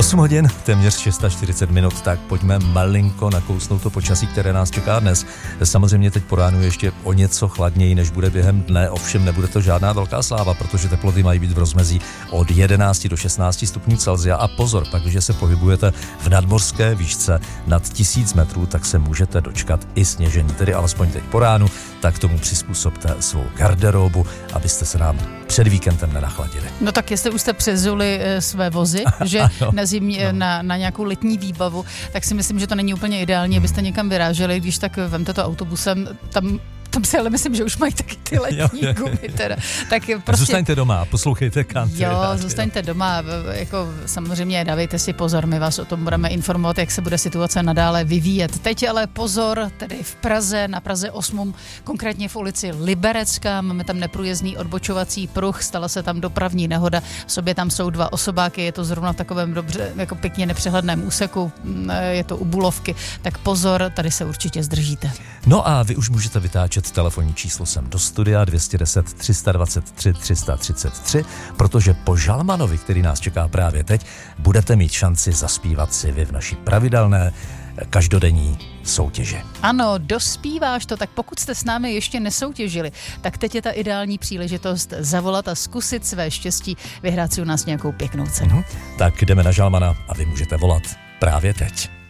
8 hodin, téměř 640 minut, tak pojďme malinko nakousnout to počasí, které nás čeká dnes. Samozřejmě teď po ránu ještě o něco chladněji, než bude během dne, ovšem nebude to žádná velká sláva, protože teploty mají být v rozmezí od 11 do 16 stupňů Celsia a pozor, pak, když se pohybujete v nadmořské výšce nad 1000 metrů, tak se můžete dočkat i sněžení, tedy alespoň teď po ránu, tak tomu přizpůsobte svou garderobu, abyste se nám před víkendem nenachladili. No tak jestli už jste přezuli své vozy, že na zimě, na nějakou letní výbavu, tak si myslím, že to není úplně ideální, abyste někam vyráželi, když tak vemte to autobusem, tam si ale myslím, že už mají taky ty letní gumy teda. Tak prostě... Zůstaňte doma, poslouchejte Country. Jo, zůstaňte doma, jako samozřejmě dávejte si pozor, my vás o tom budeme informovat, jak se bude situace nadále vyvíjet. Teď ale pozor, tedy v Praze, na Praze 8, konkrétně v ulici Liberecká, máme tam neprůjezdný odbočovací pruh, stala se tam dopravní nehoda, v sobě tam jsou 2 osobáky, je to zrovna v takovém dobře, jako pěkně nepřehledném úseku, je to u Bulovky, tak pozor, tady se určitě zdržíte. No a vy už můžete vytáčet telefonní číslo sem do studia 210 323 333, protože po Žalmanovi, který nás čeká právě teď, budete mít šanci zaspívat si vy v naší pravidelné každodenní soutěži. Ano, dospíváš to, tak pokud jste s námi ještě nesoutěžili, tak teď je ta ideální příležitost zavolat a zkusit své štěstí, vyhrát si u nás nějakou pěknou cenu. Tak jdeme na Žalmana a vy můžete volat právě teď.